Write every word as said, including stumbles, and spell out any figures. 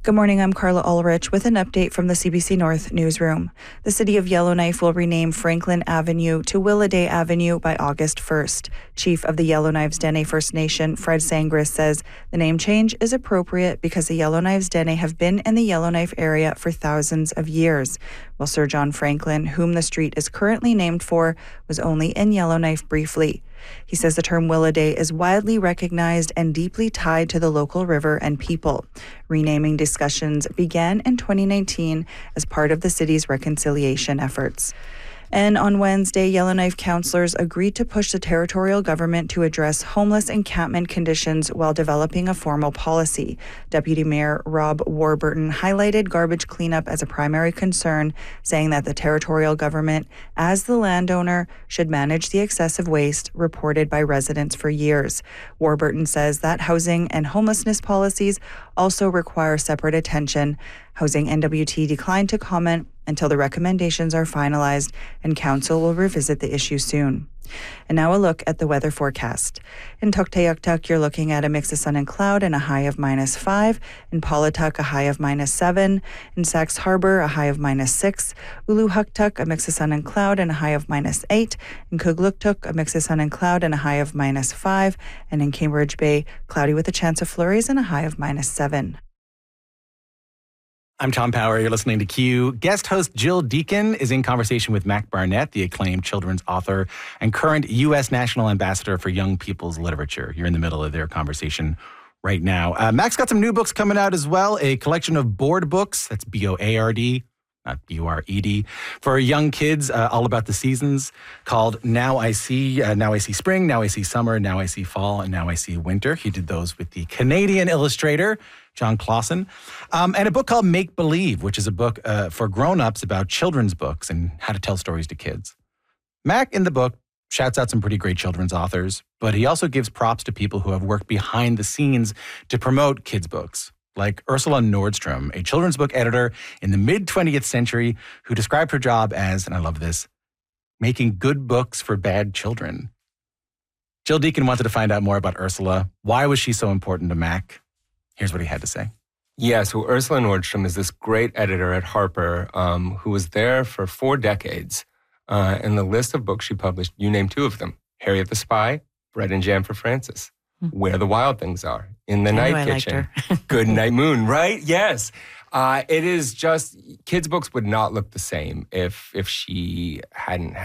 Good morning, I'm Carla Ulrich with an update from the C B C North newsroom. The city of Yellowknife will rename Franklin Avenue to Willaday Avenue by August first. Chief of the Yellowknives Dene First Nation, Fred Sangris, says the name change is appropriate because the Yellowknives Dene have been in the Yellowknife area for thousands of years, while Sir John Franklin, whom the street is currently named for, was only in Yellowknife briefly. He says the term Willaday is widely recognized and deeply tied to the local river and people. Renaming discussions began in twenty nineteen as part of the city's reconciliation efforts. And on Wednesday, Yellowknife councillors agreed to push the territorial government to address homeless encampment conditions while developing a formal policy. Deputy Mayor Rob Warburton highlighted garbage cleanup as a primary concern, saying that the territorial government, as the landowner, should manage the excessive waste reported by residents for years. Warburton says that housing and homelessness policies also require separate attention. Housing N W T declined to comment until the recommendations are finalized, and council will revisit the issue soon. And now a look at the weather forecast. In Tuktoyaktuk, you're looking at a mix of sun and cloud and a high of minus five. In Paulatuk, a high of minus seven. In Sax Harbor, a high of minus six. Uluhuktuk, a mix of sun and cloud and a high of minus eight. In Kugluktuk, a mix of sun and cloud and a high of minus five. And in Cambridge Bay, cloudy with a chance of flurries and a high of minus seven. I'm Tom Power. You're listening to Q. Guest host Jill Deacon is in conversation with Mac Barnett, the acclaimed children's author and current U S National Ambassador for Young People's Literature. You're in the middle of their conversation right now. Uh, Mac's got some new books coming out as well, a collection of board books, that's B O A R D, not B U R E D, for young kids, uh, all about the seasons, called Now I See, uh, Now I See Spring, Now I See Summer, Now I See Fall, and Now I See Winter. He did those with the Canadian illustrator, John Clausen. Um, and a book called Make Believe, which is a book uh, for grown-ups about children's books and how to tell stories to kids. Mac, in the book, shouts out some pretty great children's authors, but he also gives props to people who have worked behind the scenes to promote kids' books, like Ursula Nordstrom, a children's book editor in the mid-twentieth century who described her job as, and I love this, making good books for bad children. Jill Deacon wanted to find out more about Ursula. Why was she so important to Mac? Here's what he had to say. Yeah, so Ursula Nordstrom is this great editor at Harper um, who was there for four decades. Uh, and the list of books she published, you name two of them. Harriet the Spy, Bread and Jam for Francis. Mm-hmm. Where the Wild Things Are, In the I Night knew Kitchen, I liked her. Good Night Moon, right? Yes. Uh, it is just, kids' books would not look the same if if she hadn't had